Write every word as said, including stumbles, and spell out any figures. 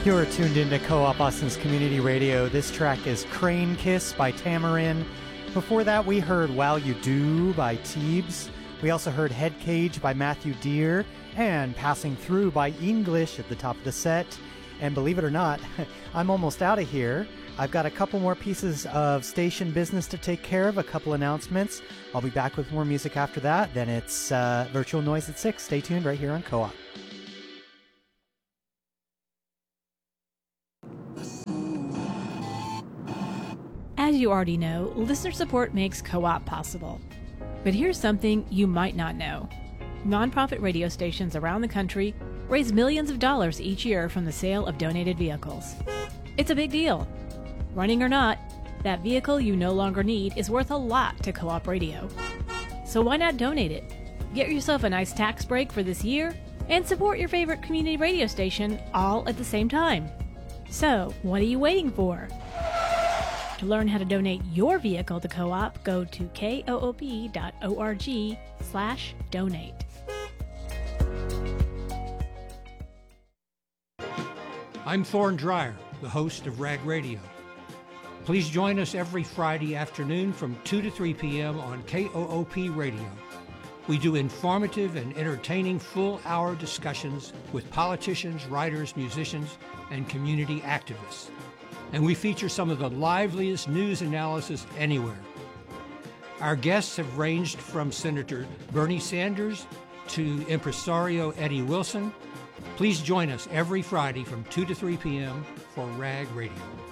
You're tuned into Co-op Austin's Community Radio. This track is Crane Kiss by Tamarin. Before that, we heard While You Do by Teebs. We also heard Head Cage by Matthew Deere and Passing Through by English at the top of the set. And believe it or not, I'm almost out of here. I've got a couple more pieces of station business to take care of, a couple announcements. I'll be back with more music after that. Then it's uh, Virtual Noise at six. Stay tuned right here on Co-op. As you already know, listener support makes Co-op possible. But here's something you might not know. Nonprofit radio stations around the country raise millions of dollars each year from the sale of donated vehicles. It's a big deal. Running or not, that vehicle you no longer need is worth a lot to Co-op Radio. So why not donate it? Get yourself a nice tax break for this year and support your favorite community radio station all at the same time. So, what are you waiting for? To learn how to donate your vehicle to Co-op, go to koop dot org slash donate. I'm Thorne Dreyer, the host of Rag Radio. Please join us every Friday afternoon from two to three p.m. on K O O P Radio. We do informative and entertaining full-hour discussions with politicians, writers, musicians, and community activists. And we feature some of the liveliest news analysis anywhere. Our guests have ranged from Senator Bernie Sanders to impresario Eddie Wilson. Please join us every Friday from two to three p.m. for Rag Radio.